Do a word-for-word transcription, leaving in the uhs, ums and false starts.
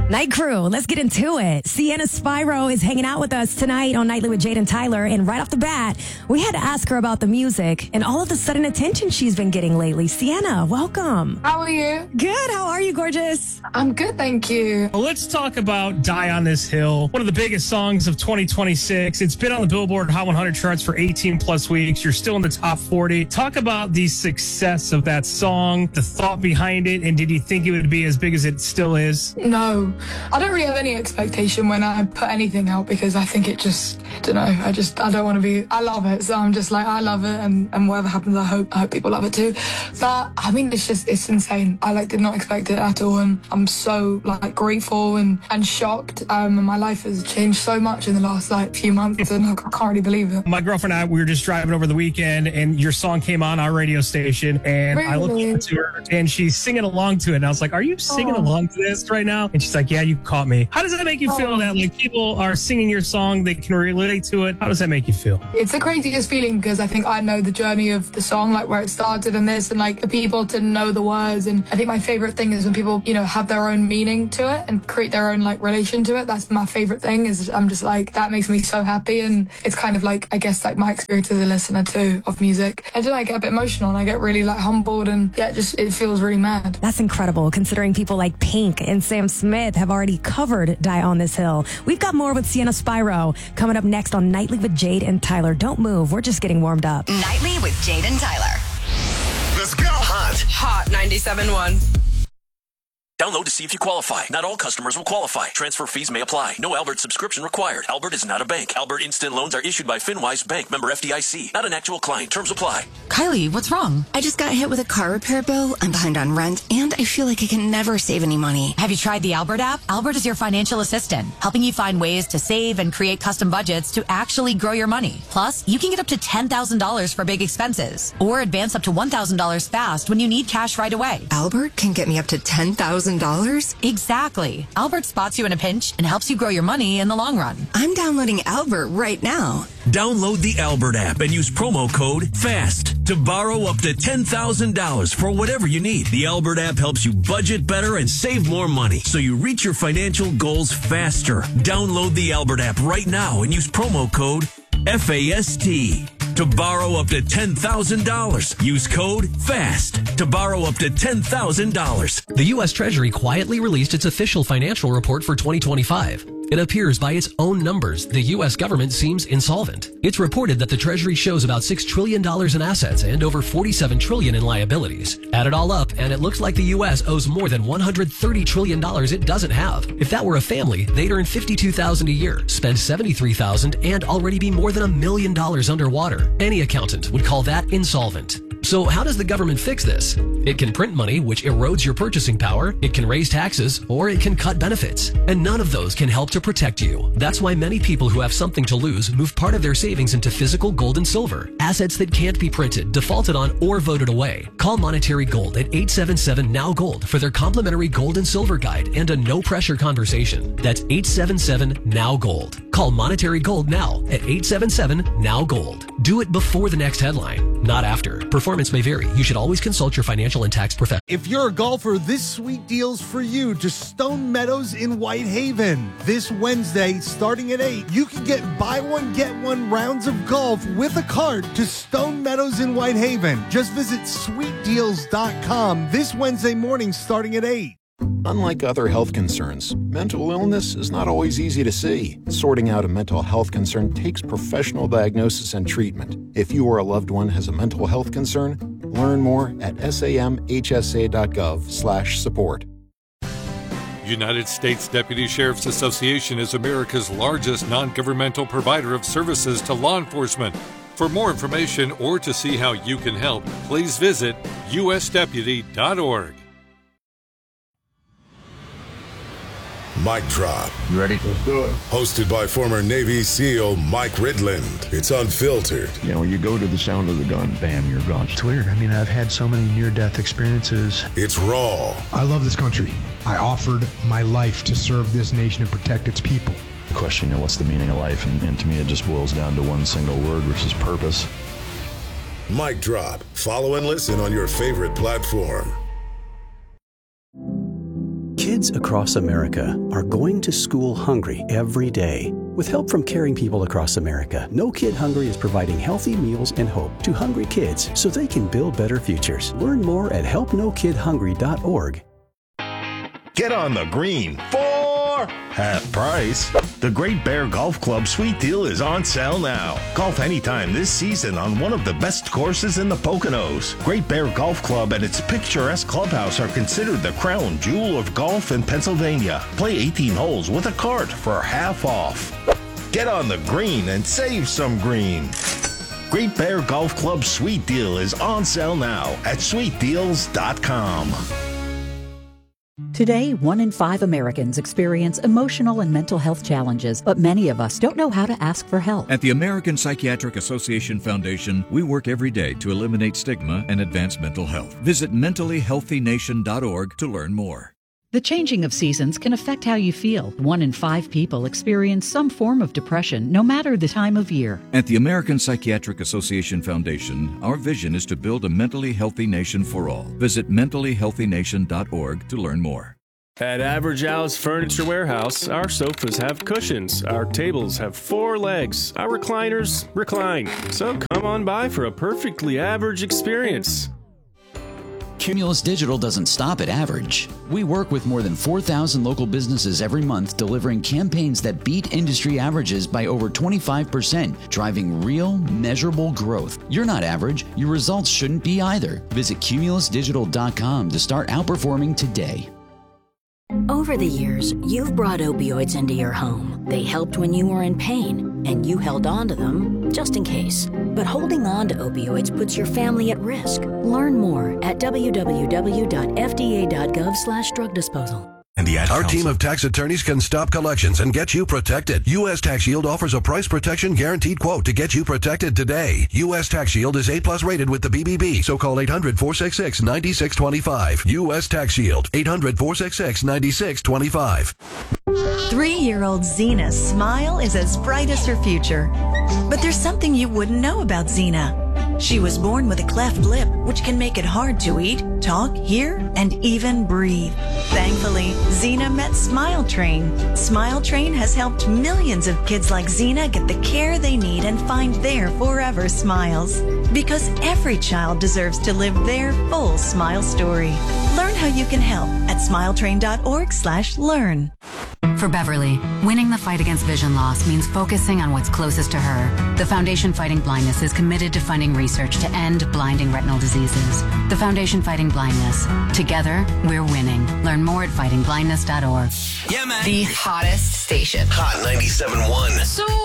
Night Crew, let's get into it. Sienna Spyro is hanging out with us tonight on Nightly with Jade and Tyler, and right off the bat, we had to ask her about the music and all of the sudden attention she's been getting lately. Sienna, welcome. How are you? Good. How are you, gorgeous? I'm good, thank you. Well, let's talk about Die on This Hill, one of the biggest songs of twenty twenty-six. It's been on the Billboard Hot one hundred charts for eighteen plus weeks. You're still in the top forty. Talk about the success of that song, the thought behind it, and did you think it would be as big as it still is? No, I don't really have any expectation when I put anything out because I think it just, I don't know, I just, I don't want to be, I love it. So I'm just like, I love it, and, and whatever happens, I hope, I hope people love it too. But I mean, it's just, it's insane. I like did not expect it at all, and I'm so like grateful and, and shocked. Um, and my life has changed so much in the last like few months, and I can't really believe it. My girlfriend and I, we were just driving over the weekend, and your song came on our radio station, and Really? I looked over to her, and she's singing along to it, and I was like, are you singing Oh. along to this right now? And she's like, yeah, you caught me. How does that make you feel Oh. that like people are singing your song, they can relate to it? How does that make you feel? It's the craziest feeling because I think I know the journey of the song, like where it started and this, and like the people to know the words. And I think my favorite thing is when people, you know, have their own meaning to it and create their own like relation to it. That's my favorite thing. Is I'm just like, that makes me so happy. And it's kind of like, I guess, like my experience as a listener too of music. And then I get a bit emotional and I get really like humbled, and yeah, it just it feels really mad. That's incredible, considering people like Pink and Sam Smith have already covered Die on This Hill. We've got more with Sienna Spyro coming up next on Nightly with Jade and Tyler. Don't move. We're just getting warmed up. Nightly with Jade and Tyler. Let's go. Hot. Hot ninety-seven point one. Download to see if you qualify. Not all customers will qualify. Transfer fees may apply. No Albert subscription required. Albert is not a bank. Albert Instant Loans are issued by FinWise Bank, member F D I C. Not an actual client. Terms apply. Kylie, what's wrong? I just got hit with a car repair bill. I'm behind on rent, and I feel like I can never save any money. Have you tried the Albert app? Albert is your financial assistant, helping you find ways to save and create custom budgets to actually grow your money. Plus, you can get up to ten thousand dollars for big expenses, or advance up to one thousand dollars fast when you need cash right away. Albert can get me up to ten thousand dollars? Exactly. Albert spots you in a pinch and helps you grow your money in the long run. I'm downloading Albert right now. Download the Albert app and use promo code FAST to borrow up to ten thousand dollars for whatever you need. The Albert app helps you budget better and save more money so you reach your financial goals faster. Download the Albert app right now and use promo code FAST to borrow up to ten thousand dollars. Use code FAST to borrow up to ten thousand dollars. The U S Treasury quietly released its official financial report for twenty twenty-five. It appears by its own numbers, the U S government seems insolvent. It's reported that the Treasury shows about six trillion dollars in assets and over forty-seven trillion dollars in liabilities. Add it all up, and it looks like the U S owes more than one hundred thirty trillion dollars it doesn't have. If that were a family, they'd earn fifty-two thousand dollars a year, spend seventy-three thousand dollars, and already be more than a million dollars underwater. Any accountant would call that insolvent. So how does the government fix this? It can print money, which erodes your purchasing power, it can raise taxes, or it can cut benefits. And none of those can help to protect you. That's why many people who have something to lose move part of their savings into physical gold and silver, assets that can't be printed, defaulted on, or voted away. Call Monetary Gold at eight seven seven N O W Gold for their complimentary gold and silver guide and a no-pressure conversation. That's eight seven seven N O W Gold. Call Monetary Gold now at eight seven seven N O W Gold. Do it before the next headline, not after. Performance may vary. You should always consult your financial and tax professional. If you're a golfer, this sweet deal's for you to Stone Meadows in Whitehaven. This Wednesday, starting at eight, you can get buy one, get one rounds of golf with a cart to Stone Meadows in Whitehaven. Just visit sweet deals dot com this Wednesday morning starting at eight. Unlike other health concerns, mental illness is not always easy to see. Sorting out a mental health concern takes professional diagnosis and treatment. If you or a loved one has a mental health concern, learn more at samhsa.gov slash support. United States Deputy Sheriff's Association is America's largest non-governmental provider of services to law enforcement. For more information or to see how you can help, please visit u s deputy dot org. Mic drop. You ready? Let's do it. Hosted by former Navy SEAL Mike Ridland. It's unfiltered. You know, you go to the sound of the gun, bam, you're gone. It's weird. I mean, I've had so many near-death experiences. It's raw. I love this country. I offered my life to serve this nation and protect its people. The question, you know, what's the meaning of life? And, and to me, it just boils down to one single word, which is purpose. Mic drop. Follow and listen on your favorite platform. Kids across America are going to school hungry every day. With help from caring people across America, No Kid Hungry is providing healthy meals and hope to hungry kids so they can build better futures. Learn more at help no kid hungry dot org. Get on the green for half price. The Great Bear Golf Club Sweet Deal is on sale now. Golf anytime this season on one of the best courses in the Poconos. Great Bear Golf Club and its picturesque clubhouse are considered the crown jewel of golf in Pennsylvania. Play eighteen holes with a cart for half off. Get on the green and save some green. Great Bear Golf Club Sweet Deal is on sale now at sweet deals dot com. Today, one in five Americans experience emotional and mental health challenges, but many of us don't know how to ask for help. At the American Psychiatric Association Foundation, we work every day to eliminate stigma and advance mental health. Visit mentally healthy nation dot org to learn more. The changing of seasons can affect how you feel. One in five people experience some form of depression, no matter the time of year. At the American Psychiatric Association Foundation, our vision is to build a mentally healthy nation for all. Visit mentally healthy nation dot org to learn more. At Average Al's Furniture Warehouse, our sofas have cushions, our tables have four legs, our recliners recline. So come on by for a perfectly average experience. Cumulus Digital doesn't stop at average. We work with more than four thousand local businesses every month, delivering campaigns that beat industry averages by over twenty-five percent, driving real, measurable growth. You're not average. Your results shouldn't be either. Visit cumulus digital dot com to start outperforming today. Over the years, you've brought opioids into your home. They helped when you were in pain, and you held on to them just in case. But holding on to opioids puts your family at risk. Learn more at w w w dot f d a dot gov slash drug disposal. And the Our team of tax attorneys can stop collections and get you protected. U S Tax Shield offers a price protection guaranteed quote to get you protected today. U S Tax Shield is A plus rated with the B B B, so call eight hundred, four six six, nine six two five. U S Tax Shield, eight hundred, four six six, nine six two five. Three-year-old Zena's smile is as bright as her future. But there's something you wouldn't know about Zena. She was born with a cleft lip, which can make it hard to eat, talk, hear, and even breathe. Thankfully, Zena met Smile Train. Smile Train has helped millions of kids like Zena get the care they need and find their forever smiles. Because every child deserves to live their full smile story. Learn how you can help at smile train dot org slash learn. For Beverly, winning the fight against vision loss means focusing on what's closest to her. The Foundation Fighting Blindness is committed to funding research to end blinding retinal diseases. The Foundation Fighting Blindness. Together, we're winning. Learn more at fighting blindness dot org. Yeah, man. The hottest station. Hot ninety-seven point one. So